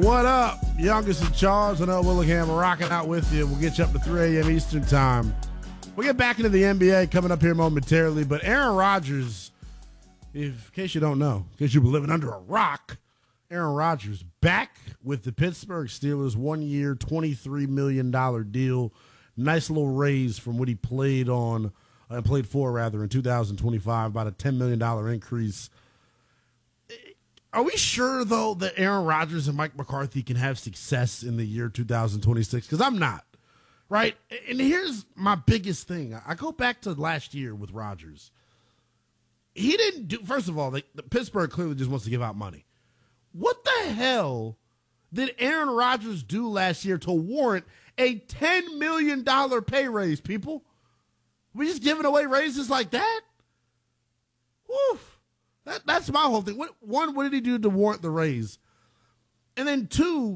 What up? Youngest in charge, I know Willingham rocking out with you. We'll get you up to 3 a.m. Eastern time. We'll get back into the NBA coming up here momentarily, but Aaron Rodgers, in case you don't know, in case you've been living under a rock, Aaron Rodgers back with the Pittsburgh Steelers, 1 year, $23 million deal. Nice little raise from what he played for in 2025, about a $10 million increase. Are we sure, though, that Aaron Rodgers and Mike McCarthy can have success in the year 2026? Because I'm not, right? And here's my biggest thing. I go back to last year with Rodgers. He didn't do, first of all, the Pittsburgh clearly just wants to give out money. What the hell did Aaron Rodgers do last year to warrant a $10 million pay raise, people? We just giving away raises like that? Woof. That's my whole thing. One, what did he do to warrant the raise? And then two,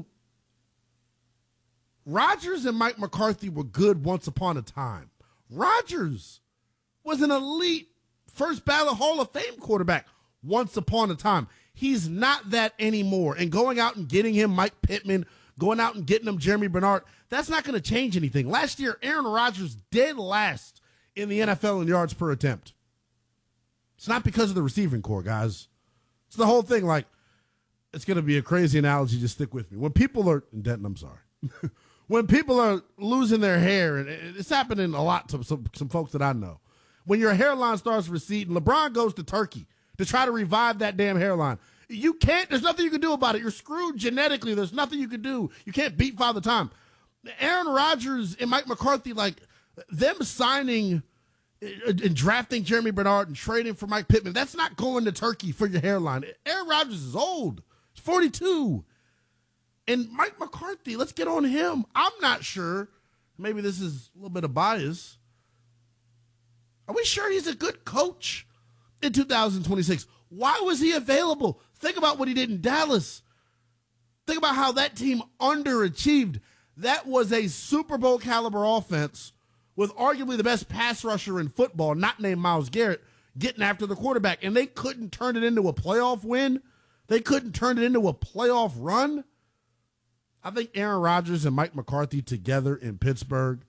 Rodgers and Mike McCarthy were good once upon a time. Rodgers was an elite first ballot Hall of Fame quarterback once upon a time. He's not that anymore. And going out and getting him Mike Pittman, going out and getting him Jeremy Bernard, that's not going to change anything. Last year, Aaron Rodgers dead last in the NFL in yards per attempt. It's not because of the receiving core, guys. It's the whole thing. Like, it's going to be a crazy analogy. Just stick with me. When people are, in Denton, I'm sorry. When people are losing their hair, and it's happening a lot to some folks that I know. When your hairline starts receding, LeBron goes to Turkey to try to revive that damn hairline. You can't, there's nothing you can do about it. You're screwed genetically. There's nothing you can do. You can't beat Father Time. Aaron Rodgers and Mike McCarthy, like, them signing and drafting Jeremy Bernard and trading for Mike Pittman, that's not going to Turkey for your hairline. Aaron Rodgers is old. He's 42. And Mike McCarthy, let's get on him. I'm not sure. Maybe this is a little bit of bias. Are we sure he's a good coach in 2026? Why was he available? Think about what he did in Dallas. Think about how that team underachieved. That was a Super Bowl caliber offense with arguably the best pass rusher in football, not named Myles Garrett, getting after the quarterback. And they couldn't turn it into a playoff win. They couldn't turn it into a playoff run. I think Aaron Rodgers and Mike McCarthy together in Pittsburgh,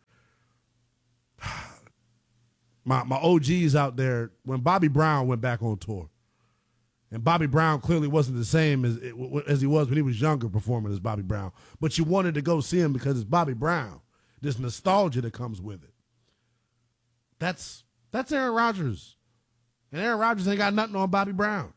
my OGs out there, when Bobby Brown went back on tour, and Bobby Brown clearly wasn't the same as he was when he was younger performing as Bobby Brown, but you wanted to go see him because it's Bobby Brown, this nostalgia that comes with it. That's Aaron Rodgers. And Aaron Rodgers ain't got nothing on Bobby Brown.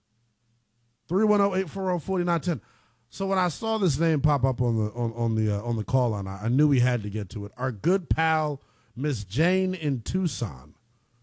310-840-4910. So when I saw this name pop up on the call line, I knew we had to get to it. Our good pal, Miss Jane in Tucson.